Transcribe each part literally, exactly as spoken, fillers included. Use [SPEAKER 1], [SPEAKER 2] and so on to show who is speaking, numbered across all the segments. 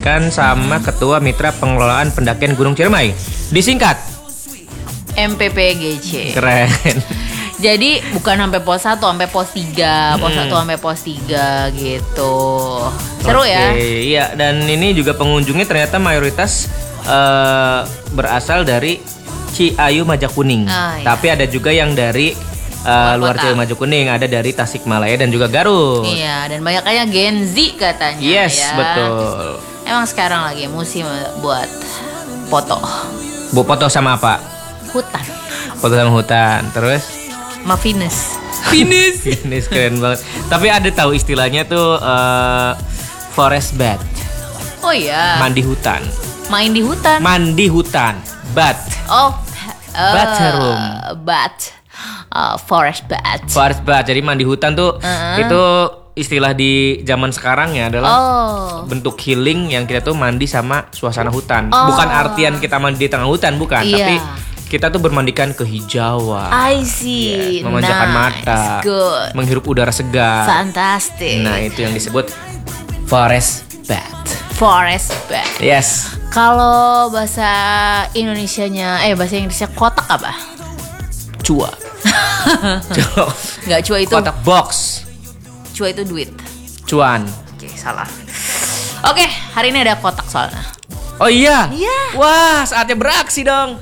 [SPEAKER 1] disampaikan sama Ketua Mitra Pengelolaan Pendakian Gunung Ciremai. Disingkat
[SPEAKER 2] M P P G C.
[SPEAKER 1] Keren.
[SPEAKER 2] Jadi bukan sampai pos satu, sampai pos tiga, pos
[SPEAKER 1] Hmm.
[SPEAKER 2] satu sampai pos tiga gitu. Seru
[SPEAKER 1] Oke,
[SPEAKER 2] ya?
[SPEAKER 1] Iya, dan ini juga pengunjungnya ternyata mayoritas uh, berasal dari Ciayu Majakuning.
[SPEAKER 2] Ah, iya.
[SPEAKER 1] Tapi ada juga yang dari uh, luar
[SPEAKER 2] kota.
[SPEAKER 1] Ciayu Majakuning, ada dari Tasikmalaya dan juga Garut.
[SPEAKER 2] Iya, dan banyaknya Gen Z katanya.
[SPEAKER 1] Yes,
[SPEAKER 2] ya.
[SPEAKER 1] betul.
[SPEAKER 2] Emang sekarang lagi musim buat foto
[SPEAKER 1] Bu foto sama apa?
[SPEAKER 2] hutan,
[SPEAKER 1] Foto sama hutan. Terus?
[SPEAKER 2] sama Venus.
[SPEAKER 1] Venus. Venus keren banget. Tapi ada tahu istilahnya tuh uh, forest bath.
[SPEAKER 2] Oh iya,
[SPEAKER 1] Mandi hutan.
[SPEAKER 2] main di hutan.
[SPEAKER 1] Mandi hutan. Bath.
[SPEAKER 2] Oh, uh,
[SPEAKER 1] Bathroom.
[SPEAKER 2] Bath, uh, forest bath.
[SPEAKER 1] Forest bath. Jadi mandi hutan tuh
[SPEAKER 2] Uh-uh.
[SPEAKER 1] itu istilah di zaman sekarang ya adalah
[SPEAKER 2] Oh,
[SPEAKER 1] bentuk healing yang kita tuh mandi sama suasana hutan.
[SPEAKER 2] Oh.
[SPEAKER 1] Bukan artian kita mandi di tengah hutan, bukan.
[SPEAKER 2] Iya.
[SPEAKER 1] Tapi kita tuh bermandikan kehijauan.
[SPEAKER 2] I see.
[SPEAKER 1] Yes, memanjakan
[SPEAKER 2] Nice.
[SPEAKER 1] mata,
[SPEAKER 2] Good.
[SPEAKER 1] menghirup udara segar.
[SPEAKER 2] Fantastic.
[SPEAKER 1] Nah, itu yang disebut forest bath.
[SPEAKER 2] Forest bath.
[SPEAKER 1] Yes.
[SPEAKER 2] Kalau bahasa Indonesianya, eh bahasa Inggrisnya kotak apa?
[SPEAKER 1] Cua. Cua.
[SPEAKER 2] Nggak, cua itu
[SPEAKER 1] Kotak box.
[SPEAKER 2] cua itu duit.
[SPEAKER 1] Cuan.
[SPEAKER 2] Oke, salah. Oke, hari ini ada kotak soalnya.
[SPEAKER 1] Oh iya.
[SPEAKER 2] Iya.
[SPEAKER 1] Wah, saatnya beraksi dong.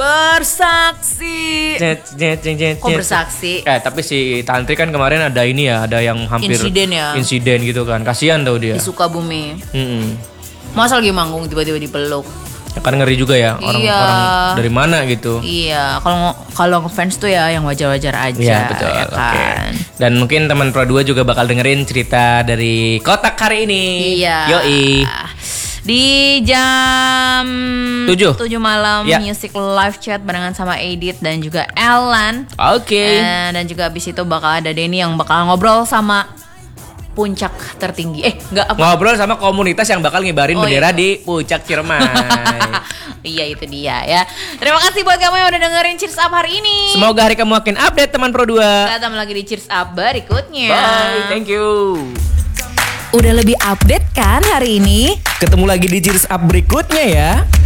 [SPEAKER 2] Bersaksi.
[SPEAKER 1] Cet, cet, cet, cet,
[SPEAKER 2] Kok
[SPEAKER 1] cet.
[SPEAKER 2] bersaksi?
[SPEAKER 1] Eh, tapi si Tantri kan kemarin ada ini ya, ada yang hampir
[SPEAKER 2] Insiden ya?
[SPEAKER 1] insiden gitu kan. Kasihan tau dia.
[SPEAKER 2] Di Sukabumi.
[SPEAKER 1] Mm-mm.
[SPEAKER 2] Masa lagi manggung tiba-tiba dipeluk.
[SPEAKER 1] Ya kan ngeri juga ya orang-orang
[SPEAKER 2] Iya.
[SPEAKER 1] dari mana gitu.
[SPEAKER 2] Iya, kalau kalau ngefans tuh ya yang wajar-wajar aja.
[SPEAKER 1] Iya betul.
[SPEAKER 2] ya
[SPEAKER 1] Oke.
[SPEAKER 2] kan?
[SPEAKER 1] Dan mungkin teman Pro dua juga bakal dengerin cerita dari kotak hari ini.
[SPEAKER 2] Iya.
[SPEAKER 1] Yoi.
[SPEAKER 2] Di jam
[SPEAKER 1] Tujuh.
[SPEAKER 2] tujuh malam
[SPEAKER 1] Ya.
[SPEAKER 2] Music Live Chat barengan sama Edit dan juga Ellen.
[SPEAKER 1] Oke.
[SPEAKER 2] Eh, dan juga abis itu bakal ada Denny yang bakal ngobrol sama puncak tertinggi. Eh, enggak apa?
[SPEAKER 1] Ngobrol sama komunitas yang bakal ngibarin
[SPEAKER 2] Oh,
[SPEAKER 1] bendera
[SPEAKER 2] iya.
[SPEAKER 1] di Puncak Ciremai.
[SPEAKER 2] Iya, itu dia ya. Terima kasih buat kamu yang udah dengerin Cheers Up hari ini.
[SPEAKER 1] Semoga hari kamu makin update teman Pro dua.
[SPEAKER 2] Ketemu lagi di Cheers Up berikutnya.
[SPEAKER 1] Bye, thank you.
[SPEAKER 3] Udah lebih update kan hari ini?
[SPEAKER 1] Ketemu lagi di Cheers Up berikutnya ya.